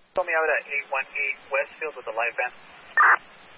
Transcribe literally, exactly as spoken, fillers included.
Show me out at eight one eight Westfield with the live band.